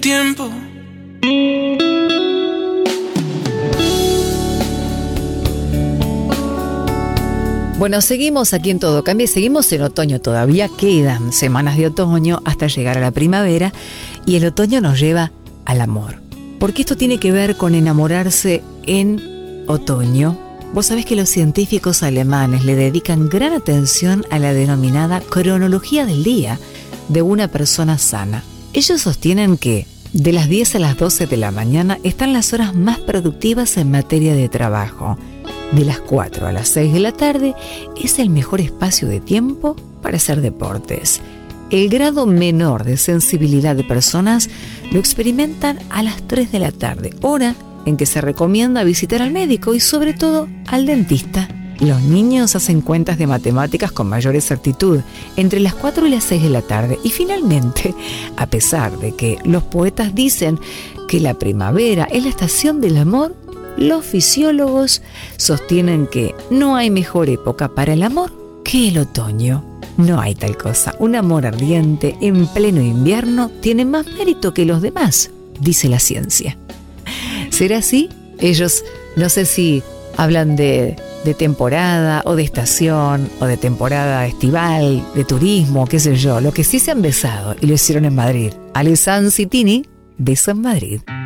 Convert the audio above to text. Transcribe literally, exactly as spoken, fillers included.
tiempo. Bueno, seguimos aquí en Todo Cambia, seguimos en otoño, todavía quedan semanas de otoño hasta llegar a la primavera y el otoño nos lleva al amor. Porque esto tiene que ver con enamorarse en otoño. Vos sabés que los científicos alemanes le dedican gran atención a la denominada cronología del día de una persona sana. Ellos sostienen que de las diez a las doce de la mañana están las horas más productivas en materia de trabajo. De las cuatro a las seis de la tarde es el mejor espacio de tiempo para hacer deportes. El grado menor de sensibilidad de personas lo experimentan a las tres de la tarde, hora en que se recomienda visitar al médico y sobre todo al dentista. Los niños hacen cuentas de matemáticas con mayor exactitud entre las cuatro y las seis de la tarde. Y finalmente, a pesar de que los poetas dicen que la primavera es la estación del amor, los fisiólogos sostienen que no hay mejor época para el amor que el otoño. No hay tal cosa. Un amor ardiente en pleno invierno tiene más mérito que los demás, dice la ciencia. ¿Será así? Ellos no sé si hablan de, de temporada o de estación o de temporada estival, de turismo, qué sé yo. Lo que sí se han besado y lo hicieron en Madrid. Ale Sanz y Tini besan en Madrid.